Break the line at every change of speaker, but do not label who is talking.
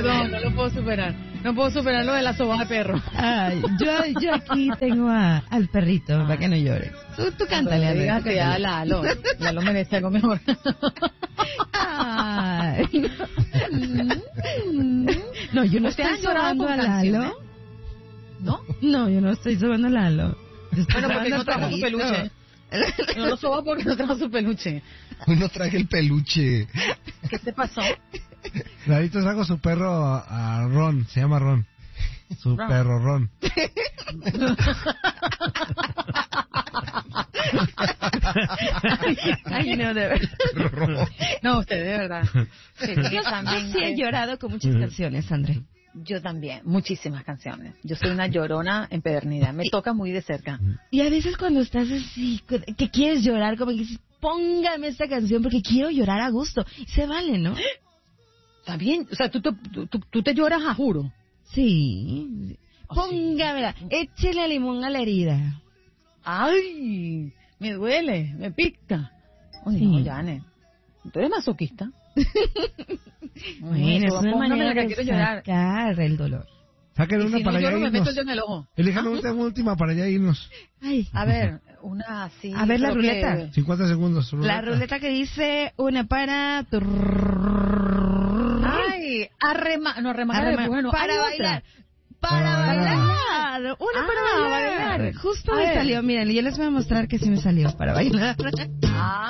Perdón, no lo puedo superar. No puedo superar lo de la soba de perro.
Ay, yo aquí tengo al perrito para que no llore. Tú cántale,
Andrés.
Andrés.
Que ya Lalo merece algo mejor.
Ay, no, yo no
¿Ustedes
estoy
han llorado
sobando
con
a
canciones?
Lalo.
¿No?
No, yo no estoy sobando a Lalo. Yo estoy
Bueno, porque
sobando
no
al
trajo su
perrito.
peluche. No lo soba porque no trajo su peluche.
No traje el peluche.
¿Qué te pasó?
Ahorita saco su perro a Ron, se llama Ron. Su
Ron.
perro Ron.
Ay, no, de verdad.
No, usted de verdad. Sí,
Yo
también,
sí he llorado con muchas canciones, André.
Yo también, muchísimas canciones. Yo soy una llorona empedernida. Me toca muy de cerca.
Y a veces cuando estás así, que quieres llorar, como que dices, póngame esta canción porque quiero llorar a gusto. Y se vale, ¿no?
Está bien. O sea, tú te lloras a juro.
Sí. Póngamela. Échele limón a la herida.
Ay, me duele, me pica. Oye,
Sí.
no, Janet. ¿Tú eres masoquista?
Bueno, es una
póngame
manera
la que
de
quiero llorar.
sacar el dolor.
Saquen
Y
una
si no
para
lloro,
ya
me meto
irnos.
yo en el ojo.
Elijan una última para ya irnos.
Ay.
A ver, una así.
A ver la
creo que-
ruleta.
50 segundos.
La ruleta que dice una para...
Ay, no, bueno,
para
hay
bailar.
otra.
Para bailar. Una para bailar.
bailar.
Justo
A
me
ver.
salió, miren, yo les voy a mostrar que sí me salió para bailar.
Ah.